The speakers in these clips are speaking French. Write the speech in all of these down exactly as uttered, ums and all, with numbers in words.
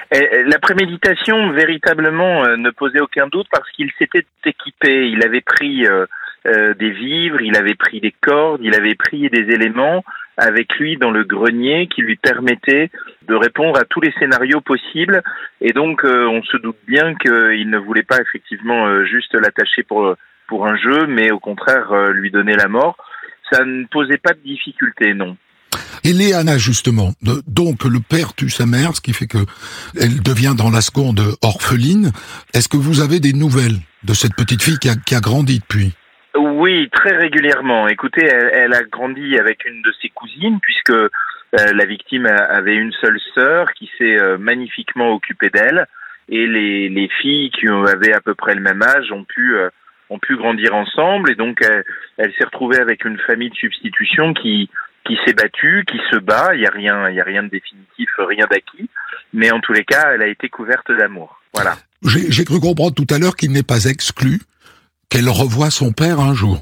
Et la préméditation, véritablement, euh, ne posait aucun doute parce qu'il s'était équipé. Il avait pris euh, euh, des vivres, il avait pris des cordes, il avait pris des éléments avec lui dans le grenier qui lui permettaient de répondre à tous les scénarios possibles. Et donc, euh, on se doute bien qu'il ne voulait pas effectivement euh, juste l'attacher pour pour un jeu, mais au contraire euh, lui donner la mort. Ça ne posait pas de difficulté, non. Et Léana, justement, de, donc le père tue sa mère, ce qui fait que elle devient dans la seconde orpheline. Est-ce que vous avez des nouvelles de cette petite fille qui a, qui a grandi depuis ? Oui, très régulièrement. Écoutez, elle, elle a grandi avec une de ses cousines, puisque euh, la victime avait une seule sœur qui s'est euh, magnifiquement occupée d'elle, et les, les filles qui avaient à peu près le même âge ont pu euh, ont pu grandir ensemble, et donc elle, elle s'est retrouvée avec une famille de substitution qui qui s'est battue, qui se bat. Il y a rien, il y a rien de définitif, rien d'acquis, mais en tous les cas, elle a été couverte d'amour. Voilà. J'ai, j'ai cru comprendre tout à l'heure qu'il n'est pas exclu qu'elle revoie son père un jour.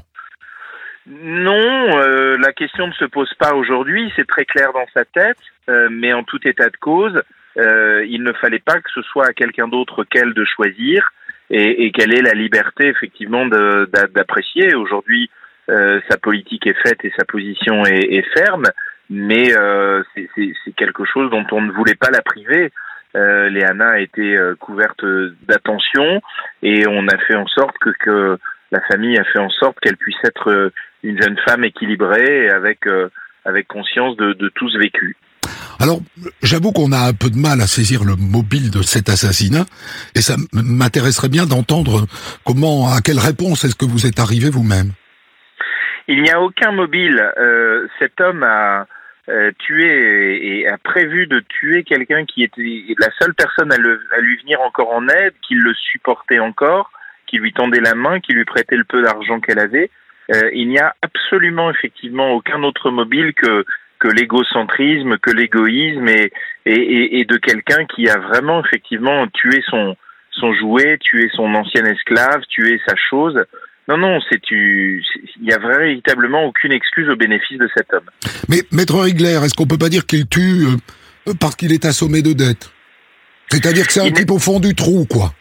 Non, euh, la question ne se pose pas aujourd'hui, c'est très clair dans sa tête, euh, mais en tout état de cause, euh, il ne fallait pas que ce soit à quelqu'un d'autre qu'elle de choisir, et, et qu'elle ait la liberté effectivement de, de, d'apprécier. Aujourd'hui, euh, sa politique est faite et sa position est, est ferme, mais euh, c'est, c'est, c'est quelque chose dont on ne voulait pas la priver. Euh, Léana a été euh, couverte d'attention, et on a fait en sorte que, que la famille a fait en sorte qu'elle puisse être euh, une jeune femme équilibrée et avec euh, avec conscience de, de tout ce vécu. Alors, j'avoue qu'on a un peu de mal à saisir le mobile de cet assassinat, et ça m'intéresserait bien d'entendre comment, à quelle réponse est-ce que vous êtes arrivé vous-même. Il n'y a aucun mobile. Euh, cet homme a Euh, tué et, et a prévu de tuer quelqu'un qui était la seule personne à, le, à lui venir encore en aide, qui le supportait encore, qui lui tendait la main, qui lui prêtait le peu d'argent qu'elle avait. Euh, il n'y a absolument effectivement aucun autre mobile que que l'égocentrisme, que l'égoïsme et et, et, et de quelqu'un qui a vraiment effectivement tué son son jouet, tué son ancien esclave, tué sa chose. Non, non, c'est tu. Il y a véritablement aucune excuse au bénéfice de cet homme. Mais Maître Rigler, est-ce qu'on peut pas dire qu'il tue euh, parce qu'il est assommé de dettes ? C'est-à-dire que c'est un Il type est... au fond du trou, quoi.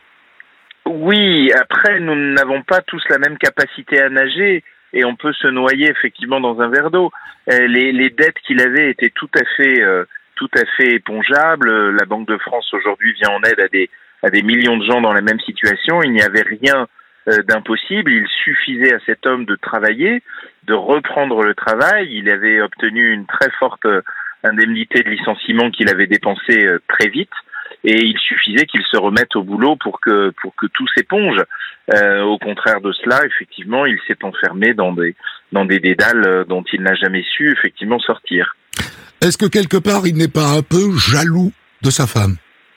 Oui, après, nous n'avons pas tous la même capacité à nager, et on peut se noyer effectivement dans un verre d'eau. Euh, les, les dettes qu'il avait étaient tout à fait, euh, tout à fait épongeables. La Banque de France aujourd'hui vient en aide à des à des millions de gens dans la même situation. Il n'y avait rien d'impossible, il suffisait à cet homme de travailler, de reprendre le travail. Il avait obtenu une très forte indemnité de licenciement qu'il avait dépensée très vite, et il suffisait qu'il se remette au boulot pour que pour que tout s'éponge. Euh, au contraire de cela, effectivement, il s'est enfermé dans des dans des dédales dont il n'a jamais su effectivement sortir. Est-ce que quelque part il n'est pas un peu jaloux de sa femme ?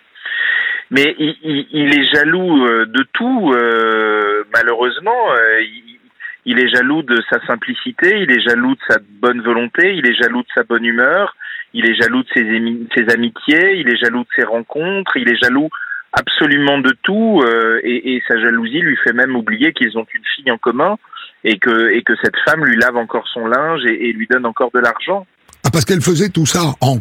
Mais il, il, il est jaloux de tout, euh, malheureusement. Il, il est jaloux de sa simplicité, il est jaloux de sa bonne volonté, il est jaloux de sa bonne humeur, il est jaloux de ses, émi- ses amitiés, il est jaloux de ses rencontres, il est jaloux absolument de tout, euh, et, et sa jalousie lui fait même oublier qu'ils ont une fille en commun, et que, et que cette femme lui lave encore son linge et, et lui donne encore de l'argent. Ah, parce qu'elle faisait tout ça encore ?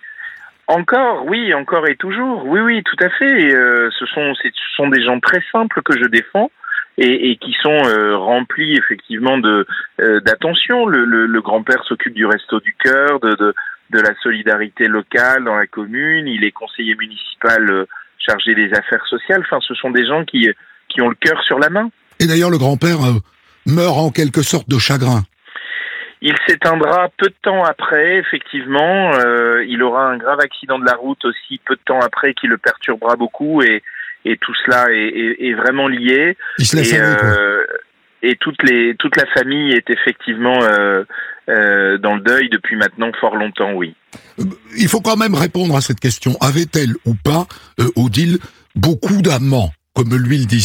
Encore, oui, encore et toujours. Oui, oui, tout à fait. Euh, ce sont, ce sont des gens très simples que je défends, et, et qui sont euh, remplis effectivement de euh, d'attention. Le, le, le grand-père s'occupe du Resto du Cœur, de, de de la solidarité locale dans la commune. Il est conseiller municipal euh, chargé des affaires sociales. Enfin, ce sont des gens qui qui ont le cœur sur la main. Et d'ailleurs, le grand-père euh, meurt en quelque sorte de chagrin. Il s'éteindra peu de temps après, effectivement. Euh, il aura un grave accident de la route aussi peu de temps après qui le perturbera beaucoup, et, et tout cela est, est, est vraiment lié. Il se laisse et, aller, quoi. euh, et toute, les, toute la famille est effectivement euh, euh, dans le deuil depuis maintenant fort longtemps, oui. Il faut quand même répondre à cette question. Avait-elle ou pas, euh, Odile, beaucoup d'amants, comme lui le disait ?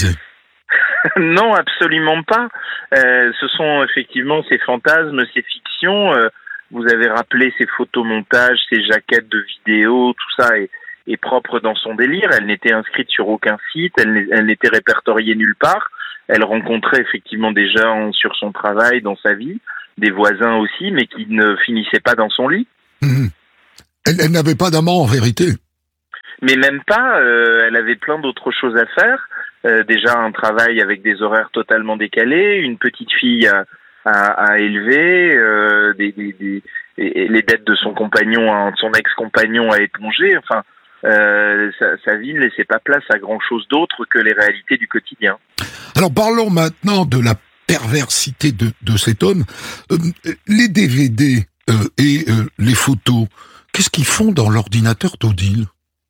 Non, absolument pas. Euh, ce sont effectivement ces fantasmes, ces fictions. Euh, vous avez rappelé ces photomontages, ces jaquettes de vidéos, tout ça est, est propre dans son délire. Elle n'était inscrite sur aucun site, elle, elle n'était répertoriée nulle part. Elle rencontrait effectivement des gens sur son travail, dans sa vie, des voisins aussi, mais qui ne finissaient pas dans son lit. Mmh. Elle, elle n'avait pas d'amant en vérité. mais même pas. Euh, elle avait plein d'autres choses à faire. Euh, déjà un travail avec des horaires totalement décalés, une petite fille à, à, à élever, euh, des, des, des, et les dettes de son compagnon, de son ex-compagnon à éponger. Enfin, euh, sa, sa vie ne laissait pas place à grand-chose d'autre que les réalités du quotidien. Alors parlons maintenant de la perversité de, de cet homme. Euh, les D V D euh, et euh, les photos, qu'est-ce qu'ils font dans l'ordinateur d'Odile ?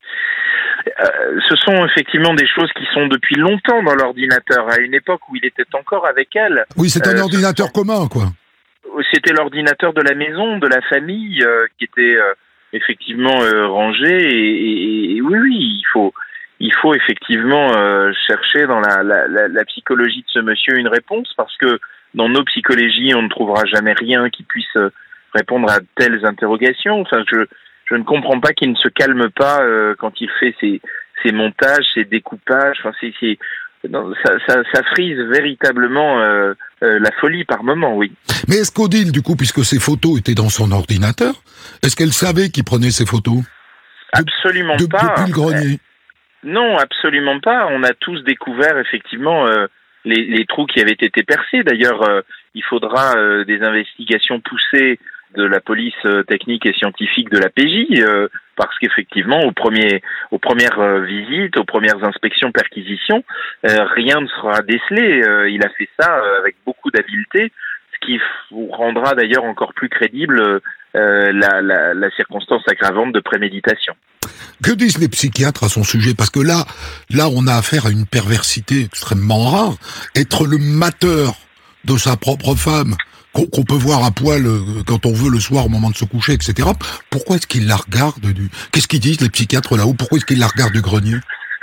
Euh, ce sont effectivement des choses qui sont depuis longtemps dans l'ordinateur, à une époque où il était encore avec elle. Oui, c'est un euh, ordinateur sont... commun, quoi. C'était l'ordinateur de la maison, de la famille, euh, qui était euh, effectivement euh, rangé. Et, et, et oui, oui, il faut, il faut effectivement euh, chercher dans la, la, la, la psychologie de ce monsieur une réponse, parce que dans nos psychologies, on ne trouvera jamais rien qui puisse répondre à telles interrogations. Enfin, je Je ne comprends pas qu'il ne se calme pas euh, quand il fait ses, ses montages, ses découpages. Enfin, c'est, c'est, non, ça, ça, ça frise véritablement euh, euh, la folie par moment, oui. Mais est-ce qu'Odile, du coup, puisque ses photos étaient dans son ordinateur, est-ce qu'elle savait qu'il prenait ses photos ? Absolument de, pas. Depuis le grenier ? Non, absolument pas. On a tous découvert effectivement euh, les, les trous qui avaient été percés. D'ailleurs, euh, il faudra euh, des investigations poussées de la police technique et scientifique de la P J, euh, parce qu'effectivement, aux, premiers, aux premières euh, visites, aux premières inspections, perquisitions, euh, rien ne sera décelé. Euh, il a fait ça euh, avec beaucoup d'habileté, ce qui f- rendra d'ailleurs encore plus crédible euh, la, la, la circonstance aggravante de préméditation. Que disent les psychiatres à son sujet ? Parce que là, là, on a affaire à une perversité extrêmement rare. Être le mateur de sa propre femme, qu'on, qu'on peut voir à poil quand on veut le soir au moment de se coucher, et cetera. Pourquoi est-ce qu'il la regarde du... Qu'est-ce qu'ils disent les psychiatres là-haut ? Pourquoi est-ce qu'il la regarde du grenier ?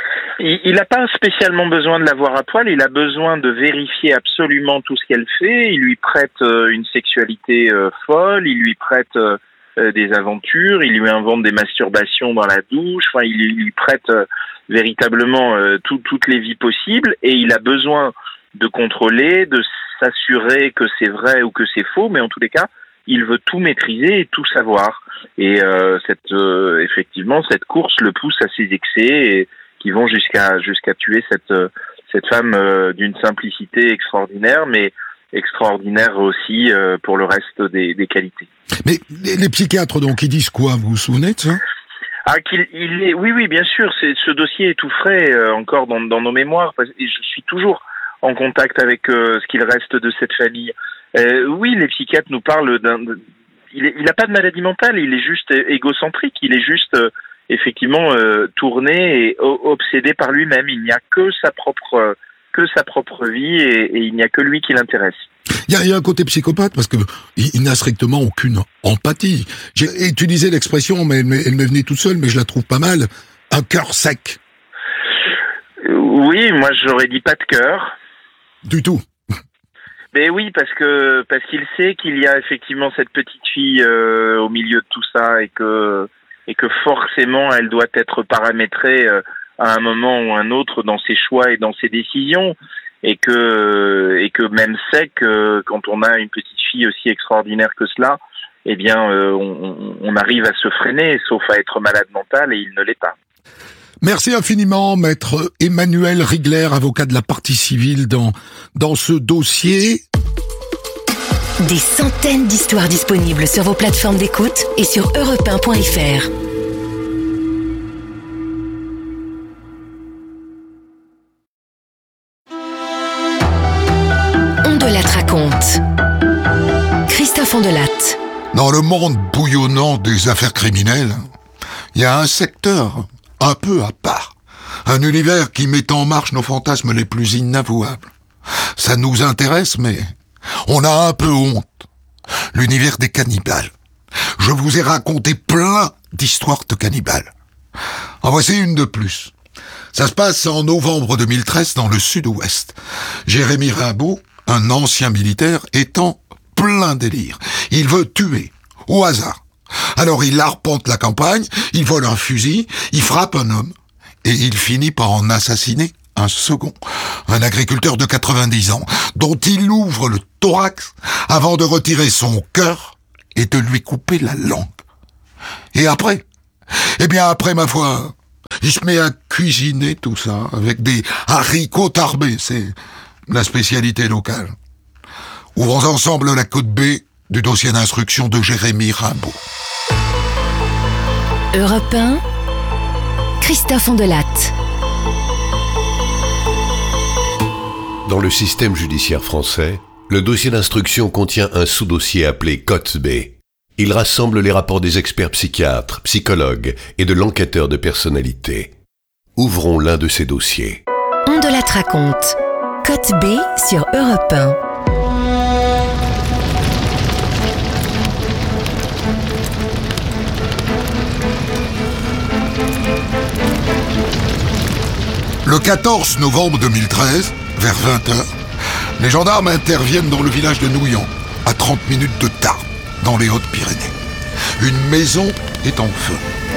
Il n'a pas spécialement besoin de la voir à poil, il a besoin de vérifier absolument tout ce qu'elle fait. Il lui prête euh, une sexualité euh, folle, il lui prête euh, des aventures, il lui invente des masturbations dans la douche, enfin, il, il lui prête euh, véritablement euh, tout, toutes les vies possibles, et il a besoin de contrôler, de s'assurer que c'est vrai ou que c'est faux, mais en tous les cas, il veut tout maîtriser et tout savoir. Et euh, cette, euh, effectivement, cette course le pousse à ses excès, et, qui vont jusqu'à jusqu'à tuer cette cette femme euh, d'une simplicité extraordinaire, mais extraordinaire aussi euh, pour le reste des, des qualités. Mais les, les psychiatres, donc, ils disent quoi ? Vous vous souvenez de ça ? Ah, qu'il il est, oui, oui, bien sûr. C'est, ce dossier est tout frais euh, encore dans, dans nos mémoires. Parce, et je suis toujours en contact avec euh, ce qu'il reste de cette famille. Euh, oui, les psychiatres nous parlent d'un. De, il est, il n'a pas de maladie mentale. Il est juste égocentrique. Il est juste euh, effectivement euh, tourné et o- obsédé par lui-même. Il n'y a que sa propre euh, que sa propre vie et, et il n'y a que lui qui l'intéresse. Il y a, il y a un côté psychopathe parce que il, il n'a strictement aucune empathie. J'ai utilisé l'expression, mais elle, m'est- elle m'est venue toute seule, mais je la trouve pas mal. Un cœur sec. Oui, moi j'aurais dit pas de cœur. Du tout. Mais oui, parce que parce qu'il sait qu'il y a effectivement cette petite fille euh, au milieu de tout ça et que et que forcément elle doit être paramétrée euh, à un moment ou un autre dans ses choix et dans ses décisions, et que et que même sait que quand on a une petite fille aussi extraordinaire que cela, eh bien euh, on, on arrive à se freiner, sauf à être malade mental, et il ne l'est pas. Merci infiniment, maître Emmanuel Rigler, avocat de la partie civile dans, dans ce dossier. Des centaines d'histoires disponibles sur vos plateformes d'écoute et sur europe un point f r. Ondelat raconte. Christophe Ondelat. Dans le monde bouillonnant des affaires criminelles, il y a un secteur un peu à part. Un univers qui met en marche nos fantasmes les plus inavouables. Ça nous intéresse, mais on a un peu honte. L'univers des cannibales. Je vous ai raconté plein d'histoires de cannibales. En voici une de plus. Ça se passe en novembre deux mille treize dans le sud-ouest. Jérémy Rimbaud, un ancien militaire, est en plein délire. Il veut tuer, au hasard. Alors il arpente la campagne, il vole un fusil, il frappe un homme, et il finit par en assassiner un second, un agriculteur de quatre-vingt-dix ans, dont il ouvre le thorax avant de retirer son cœur et de lui couper la langue. Et après ? Eh bien après, ma foi, Il se met à cuisiner tout ça avec des haricots tarbés, c'est la spécialité locale. Ouvrons ensemble la code B du dossier d'instruction de Jérémy Rimbaud. Europe un, Christophe Ondelatte. Dans le système judiciaire français, le dossier d'instruction contient un sous-dossier appelé cote B. Il rassemble les rapports des experts psychiatres, psychologues et de l'enquêteur de personnalité. Ouvrons l'un de ces dossiers. Ondelatte raconte. Cote B sur Europe un. Le quatorze novembre deux mille treize, vers vingt heures, les gendarmes interviennent dans le village de Nouillan, à trente minutes de Tarbes, dans les Hautes-Pyrénées. Une maison est en feu.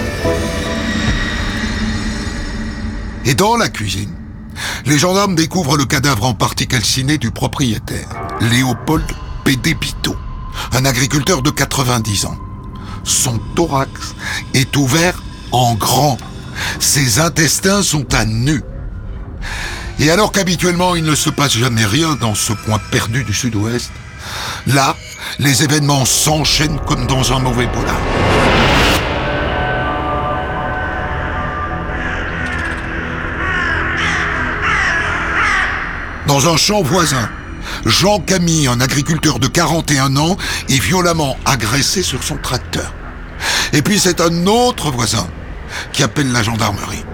Et dans la cuisine, les gendarmes découvrent le cadavre en partie calciné du propriétaire, Léopold Pédépito, un agriculteur de quatre-vingt-dix ans. Son thorax est ouvert en grand. Ses intestins sont à nu. Et alors qu'habituellement il ne se passe jamais rien dans ce coin perdu du sud-ouest, là, les événements s'enchaînent comme dans un mauvais polar. Dans un champ voisin, Jean Camille, un agriculteur de quarante et un ans, est violemment agressé sur son tracteur. Et puis c'est un autre voisin qui appelle la gendarmerie.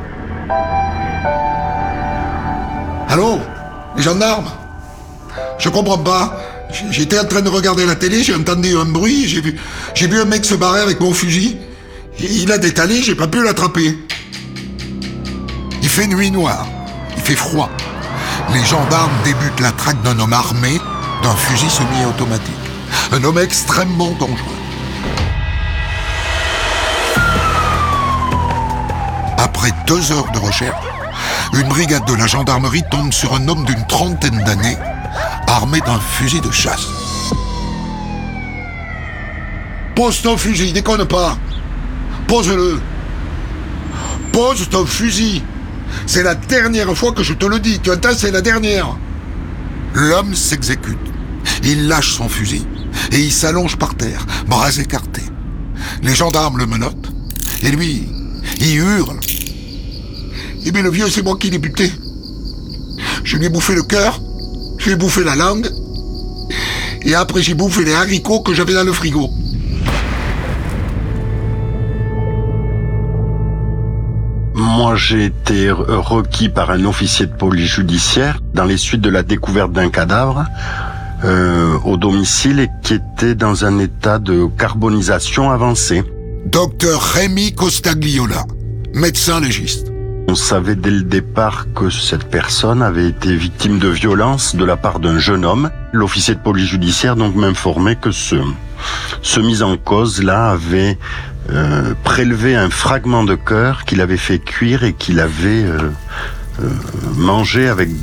Allô? Les gendarmes? Je comprends pas. J'étais en train de regarder la télé, j'ai entendu un bruit, j'ai vu, j'ai vu un mec se barrer avec mon fusil. Il a détalé, j'ai pas pu l'attraper. Il fait nuit noire, il fait froid. Les gendarmes débutent la traque d'un homme armé d'un fusil semi-automatique. Un homme extrêmement dangereux. Après deux heures de recherche, une brigade de la gendarmerie tombe sur un homme d'une trentaine d'années, armé d'un fusil de chasse. Pose ton fusil, déconne pas. Pose-le. Pose ton fusil. C'est la dernière fois que je te le dis. Tu entends, c'est la dernière. L'homme s'exécute. Il lâche son fusil et il s'allonge par terre, bras écartés. Les gendarmes le menottent et lui, il hurle. Eh bien le vieux, c'est moi qui l'ai buté. Je lui ai bouffé le cœur, je lui ai bouffé la langue, et après j'ai bouffé les haricots que j'avais dans le frigo. Moi, j'ai été requis par un officier de police judiciaire dans les suites de la découverte d'un cadavre euh, au domicile et qui était dans un état de carbonisation avancée. Docteur Rémi Costagliola, médecin légiste. On savait dès le départ que cette personne avait été victime de violence de la part d'un jeune homme. L'officier de police judiciaire donc m'informait que ce, ce mis en cause-là avait euh, prélevé un fragment de cœur qu'il avait fait cuire et qu'il avait euh, euh, mangé avec